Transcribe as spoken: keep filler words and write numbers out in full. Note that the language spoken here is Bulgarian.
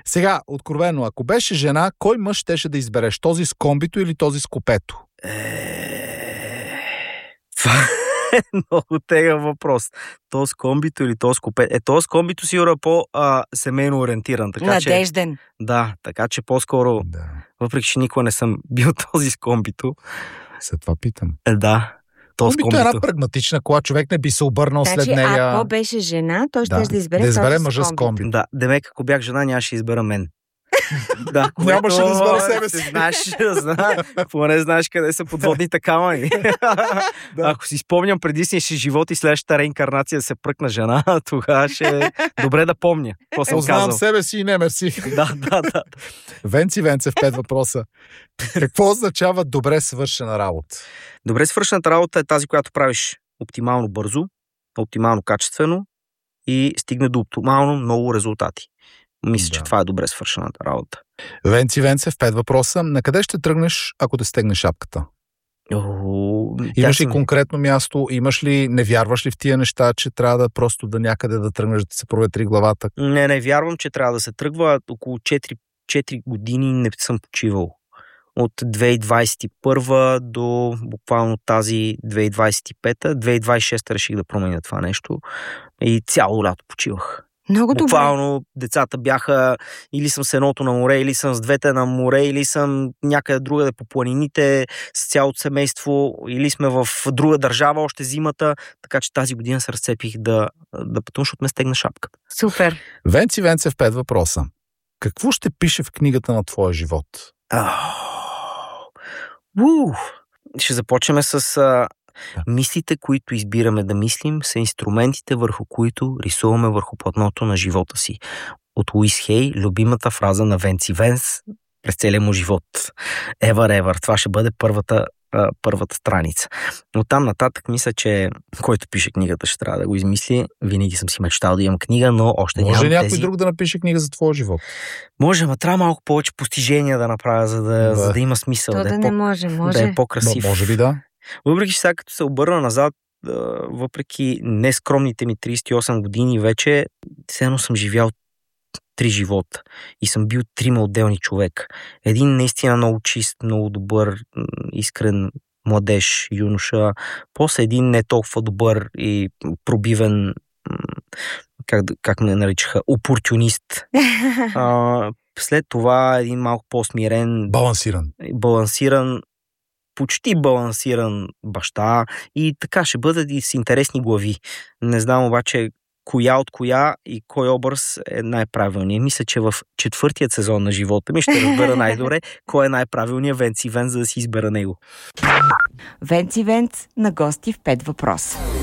Сега, откровено, ако беше жена, кой мъж щеше да избереш? Този с комбито или този с копето? Това е много тега въпрос. То с комбито или то с копето? Е, то с комбито сигурно е по-семейно ориентиран. Така, надежден. Че, да, така че по-скоро, Да. въпреки че никога не съм бил този с комбито. За това питам. Е, да. То с комбито е една прагматична кола, човек не би се обърнал значи, след нея. ако беше жена, той ще да, да избере, да избере този мъжа с комбито. Да, демек, ако бях жена, нямаше избера мен. Да, нямаше да избера себе си. Знаеш, знае, поне знаеш къде са подводните камъни. Да. Ако си спомням преди си живот и следващата реинкарнация да се пръкна жена, тогава ще е добре да помня. Какво съм Познавам казал. себе си и не мерси. Да, да, да. Венци Венцев, пет въпроса. Какво означава добре свършена работа? Добре свършената работа е тази, която правиш оптимално бързо, оптимално качествено и стигне до оптимално много резултати. Мисля, да. че това е добре свършената работа. Венци Венцев, пет въпроса. На къде ще тръгнеш, ако те стегне шапката? О, имаш ли конкретно място? Имаш ли, не вярваш ли в тия неща, че трябва да просто да някъде да тръгнеш, да се проветри главата? Не, не вярвам, че трябва да се тръгва. Около четири години не съм почивал. От две хиляди двадесет и първа до буквално тази две хиляди двадесет и пета. две хиляди двадесет и шеста реших да променя това нещо и цяло лято почивах. Много добре. Буквално децата бяха или съм с едното на море, или съм с двете на море, или съм някъде другаде по планините с цялото семейство, или сме в друга държава още зимата, така че тази година се разцепих да, да пътувам, защото ме стегна шапката. Супер. Венци Венцев, пет въпроса. Какво ще пише в книгата на твоя живот? Уу! Ще започнем с а, мислите, които избираме да мислим, са инструментите, върху които рисуваме върху платното на живота си. От Луис Хей, любимата фраза на Венци Венс през целия му живот. Ever, ever. Това ще бъде първата, а, първата страница. От там нататък мисля, че който пише книгата ще трябва да го измисли. Винаги съм си мечтал да имам книга, но още Може нямам някой тези... друг да напише книга за твоя живот? Може, ма трябва малко повече постижения да направя, за да, да. За да има смисъл. То да, да е не по... може, може. да е по-красив. Но, може би да. Въпреки че сега като се обърна назад, въпреки нескромните ми тридесет и осем години вече, все едно съм живял три живота и съм бил трима отделни човек. Един наистина много чист, много добър, искрен младеж, юноша, после един не толкова добър и пробивен, как, как ме наричаха, опортюнист. а, след това един малко по-смирен, балансиран, балансиран почти балансиран баща и така ще бъдат и с интересни глави. Не знам обаче коя от коя и кой образ е най-правилният. Мисля, че в четвъртият сезон на живота ми ще разбера най-добре кой е най-правилният Венци Венц, за да си избера него. Венци Венц на гости в пет въпроса.